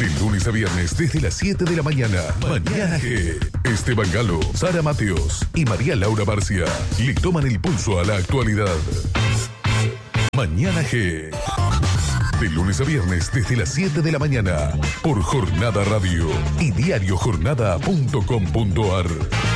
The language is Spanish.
De lunes a viernes desde las 7 de la mañana. Mañana G. Esteban Galo, Sara Mateos y María Laura Barcia le toman el pulso a la actualidad. Mañana G. De lunes a viernes desde las 7 de la mañana por Jornada Radio y diariojornada.com.ar.